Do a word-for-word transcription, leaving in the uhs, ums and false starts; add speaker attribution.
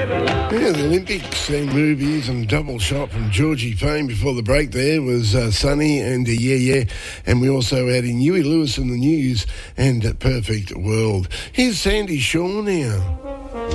Speaker 1: Yeah, the Olympics and movies and double shot from Georgie Payne before the break there was uh, Sunny and uh, Yeah Yeah. And we also had in Huey Lewis in the news and uh, Perfect World. Here's Sandy Shaw now.